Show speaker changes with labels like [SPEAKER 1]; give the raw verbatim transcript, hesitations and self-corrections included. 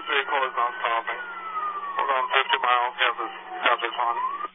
[SPEAKER 1] vehicle is not stopping. Hold on fifty miles, have this, have this on.